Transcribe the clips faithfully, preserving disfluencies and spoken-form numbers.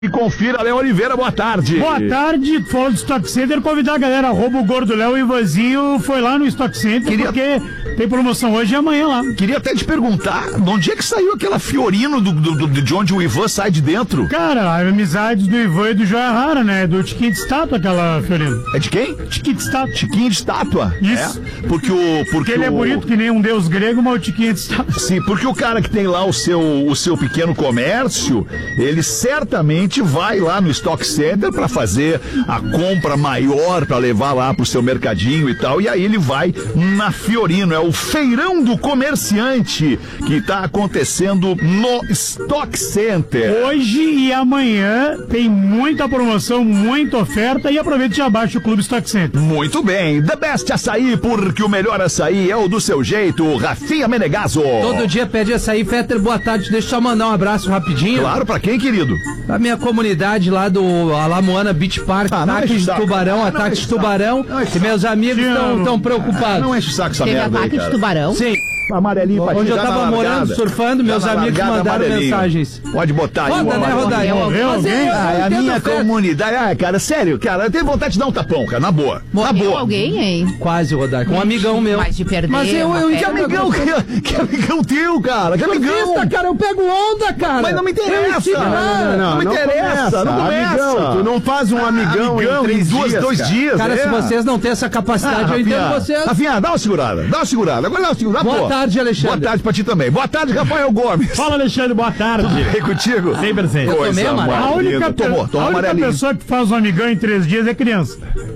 E confira, Léo Oliveira, boa tarde. Boa tarde, falando do Stock Center, convidar a galera, arroba o Gordo Léo e o Ivanzinho foi lá no Stock Center, Queria... porque tem promoção hoje e amanhã lá. Queria até te perguntar, de onde é que saiu aquela Fiorino do, do, do, de onde o Ivan sai de dentro? Cara, a amizade do Ivan e do Joia Rara, né? Do Tiquinho de Estátua, aquela Fiorino. É de quem? Tiquinho de Estátua. Tiquinho de Estátua? Isso. É, porque o... Porque, porque ele o... é bonito que nem um deus grego, mas o Tiquinho de Estátua. Sim, porque o cara que tem lá o seu, o seu pequeno comércio, ele certamente vai lá no Stock Center para fazer a compra maior para levar lá pro seu mercadinho e tal, e aí ele vai na Fiorino, é o feirão do comerciante que tá acontecendo no Stock Center. Hoje e amanhã tem muita promoção, muita oferta e aproveite e já baixa o Clube Stock Center. Muito bem, The Best Açaí, porque o melhor açaí é o do seu jeito, Rafinha Menegaso. Todo dia pede açaí. Fetter, boa tarde, deixa eu só mandar um abraço rapidinho. Claro, pra quem, querido? Pra minha comunidade lá do Alamoana Beach Park, ah, ataque de tubarão, ah, ataque de tubarão, e meus amigos estão preocupados. Ah, não enche o saco essa Teve merda ataque aí, de tubarão? Sim. Amarelinho pra Onde eu tava morando, surfando, meus amigos mandaram mensagens. Pode botar aí. Roda, né, Rodai? Morreu alguém? Ah, é a minha comunidade. Ah, cara, sério, cara, eu tenho vontade de dar um tapão, cara, na boa. Morreu na boa. alguém, hein? Quase, Rodai, com um amigão meu. Mas de perder. Mas eu, eu que amigão, que, que amigão teu, cara, que amigão. Surfista, cara, eu pego onda, cara. Mas não me interessa. Não, não, não, não me interessa, não começa. Amigão, tu não faz um amigão, amigão em três duas, dias, dois cara. dias. Cara, é. se vocês não têm essa capacidade, Ah, eu entendo Rafinha, vocês. Rafinha, dá uma segurada, dá uma segurada. Agora dá uma segurada. Boa pô. tarde, Alexandre. Boa tarde pra ti também. Boa tarde, Rafael Gomes. Fala, Alexandre, boa tarde. Vem contigo. Sem presente. Eu tomei amarelo. A única, tomou, tomou a única amarelinho. pessoa que faz um amigão em três dias é criança.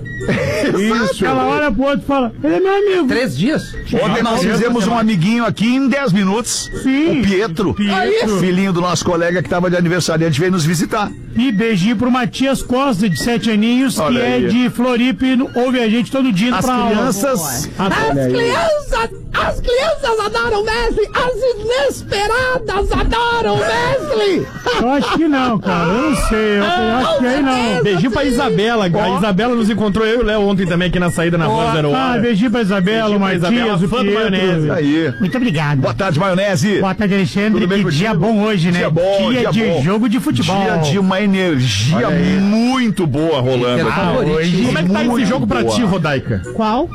Isso. Ela olha pro outro e fala, ele é meu amigo. Três dias? Ontem nós fizemos um amiguinho aqui em dez minutos. Sim. O Pietro. Pietro. Filhinho do nosso colega que tava de aniversário, veio nos visitar. E beijinho pro Matias Costa, de sete aninhos, Olha que aí. é de Floripa e ouve a gente todo dia As pra crianças. aula. As crianças, as crianças adoram Wesley, as inesperadas adoram Wesley. Eu acho que não, cara, eu não sei, eu, eu acho que aí não. Beijinho pra Isabela. A Isabela nos encontrou eu e o Léo ontem também aqui na saída na rua Zero Ah, Hora. beijinho pra Isabela, o Beijinho pra Matias, Isabela, o fã do maionese. Pietro. Aí. Muito obrigado. Boa tarde, maionese. Boa tarde, Alexandre. Tudo bem Que contigo? dia bom hoje, né? Dia bom, dia de bom. jogo de futebol. Dia de uma energia muito boa rolando Ah, aqui. hoje. Como é que tá esse Muito jogo pra boa. ti, Rodaica? Qual?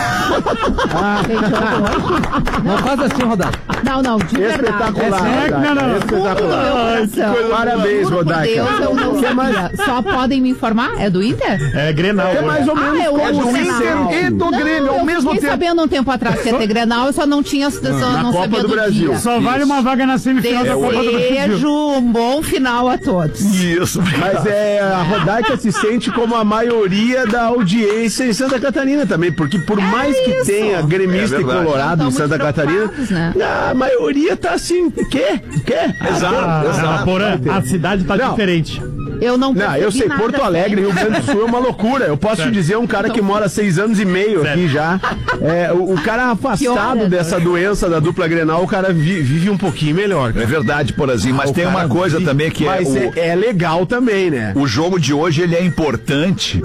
Tem jogo hoje? Não faz assim, Rodai. Não, não, de verdade. Espetacular, É sério? Rodaica, Não, não. espetacular. Ai, que coisa- Parabéns, Juro por Rodaica. Deus, eu não sabia. Só podem me informar? É do Inter? É Grenal. É mais ou menos Ah, eu como amo o o Inter Grenal. e do Não, Grêmio ao eu mesmo fiquei tempo. sabendo um tempo atrás que ia ter Grenal, eu só não tinha, só na não Copa sabia do do Brasil. dia. Só vale uma vaga na semifinal da Copa do Brasil. Desejo um bom final a todos. Isso. Mas é, a Rodaica se sente como a maioria da audiência em Santa Catarina também, porque por mais que isso. tenha gremista É e verdade. colorado Não em tão Santa muito Catarina, preocupados, né? a maioria tá assim, quê? Quê? Exato, Ah, exato. Porã, a cidade tá Não. diferente. Eu não Não, eu percebi sei, nada, Porto Alegre, Rio Grande do Sul é uma loucura. Eu posso te dizer, um cara que mora seis anos e meio aqui já. É, o, o cara afastado hora, dessa doença da dupla Grenal, o cara vi- vive um pouquinho melhor. É verdade, Porazinho, mas O tem cara uma coisa vive- também que é, Mas o, é, é legal também, né? o jogo de hoje ele é importante,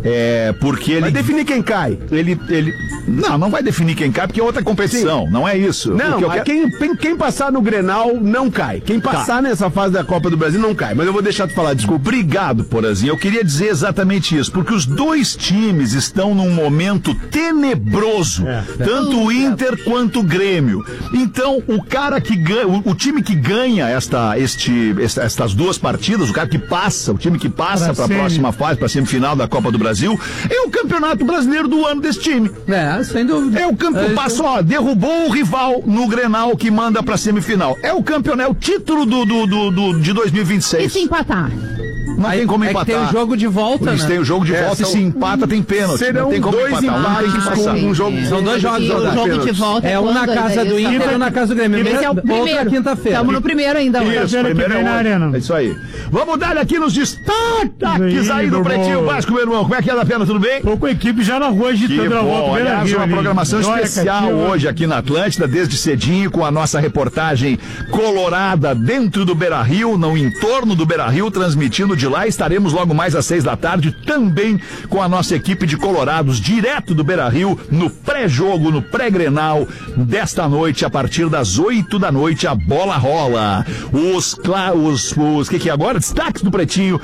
é, porque ele... Vai definir quem cai. Ele, ele... Não, não vai definir quem cai, porque é outra competição, não é isso. Não, O que eu mas quero- quem, quem, quem passar no Grenal não cai. Quem passar nessa fase da Copa do Brasil não cai. Mas eu vou deixar tu falar, desculpa. Obrigado, Porazinho. Eu queria dizer exatamente isso, porque os dois times estão num momento tenebroso, tanto o Inter quanto o Grêmio. Então, o cara que ganha, o, o time que ganha esta, este, esta- estas duas partidas, o cara que passa, o time que passa Pra para a semi. próxima fase, para a semifinal da Copa do Brasil, é o campeonato brasileiro do ano desse time. É, sem dúvida. É o campeonato, passou, ó, derrubou o rival no Grenal que manda pra semifinal. É o campeonato, é o título do, do, do, do- de dois mil e vinte e E seis. se empatar? Não tem como é que empatar. tem o jogo de volta, Eles né? têm o jogo de É, volta são- e se empata tem pênalti. Serão Não tem como dois empatar. Um tem que empates passar. com um jogo. São dois jogos E da o jogo de pênalti. volta É um na quando? casa do Esse Inter e um na casa do Grêmio. Esse é o Outra primeiro. quinta-feira. Estamos no primeiro ainda. hoje. Isso, Quinta-feira que primeiro vem é na hoje. Arena. É isso aí. Vamos dar aqui nos destaques Aí, aí do meu Pretinho irmão. Vasco, meu irmão. Como é que é da pena? Tudo bem? Tô com a equipe já na rua Que agitando a volta. bom, Beira aliás, Rio uma ali. programação Glória especial Catinho. hoje aqui na Atlântida, desde cedinho, com a nossa reportagem colorada dentro do Beira-Rio, no entorno do Beira-Rio, transmitindo de lá lá estaremos logo mais às seis da tarde, também com a nossa equipe de Colorados, direto do Beira-Rio, no pré-jogo, no pré-Grenal desta noite, a partir das oito da noite, a bola rola. Os, os, os, que que é agora? Destaques do Pretinho.